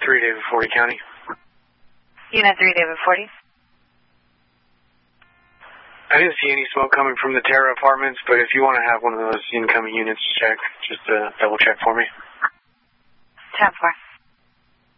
3, David 40 County. Unit 3, David 40. I didn't see any smoke coming from the Terra apartments, but if you want to have one of those incoming units check, just double check for me. 10-4.